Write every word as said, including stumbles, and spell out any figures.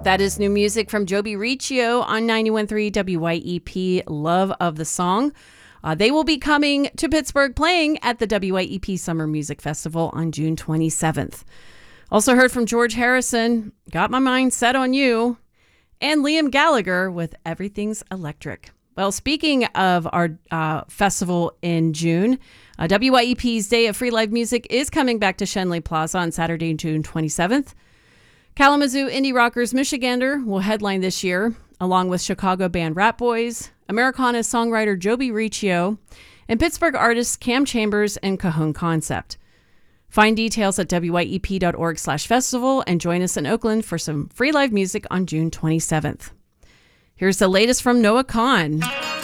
That is new music from Joby Riccio on ninety-one point three W Y E P, Love of the Song. Uh, they will be coming to Pittsburgh playing at the W Y E P Summer Music Festival on June twenty-seventh. Also heard from George Harrison, Got My Mind Set on You, and Liam Gallagher with Everything's Electric. Well, speaking of our uh, festival in June, uh, W Y E P's Day of Free Live Music is coming back to Schenley Plaza on Saturday, June twenty-seventh. Kalamazoo Indie Rockers Michigander will headline this year, along with Chicago band Rat Boys, Americana songwriter Joby Riccio, and Pittsburgh artists Cam Chambers and Cajon Concept. Find details at W Y E P dot org slash festival and join us in Oakland for some free live music on June twenty-seventh. Here's the latest from Noah Kahan.